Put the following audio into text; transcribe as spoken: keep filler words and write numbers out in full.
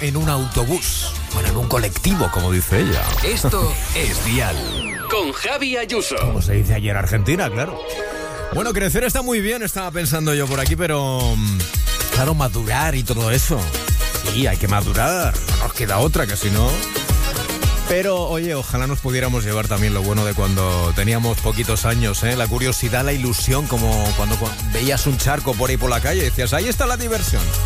en un autobús. Bueno, en un colectivo, como dice ella. Esto es Dial. Con Javi Ayuso. Como se dice ayer Argentina, claro. Bueno, crecer está muy bien, estaba pensando yo por aquí, pero... Claro, madurar y todo eso. Sí, hay que madurar. No nos queda otra, que si no... Pero, oye, ojalá nos pudiéramos llevar también lo bueno de cuando teníamos poquitos años, ¿eh? La curiosidad, la ilusión, como cuando veías un charco por ahí por la calle y decías, ahí está la diversión.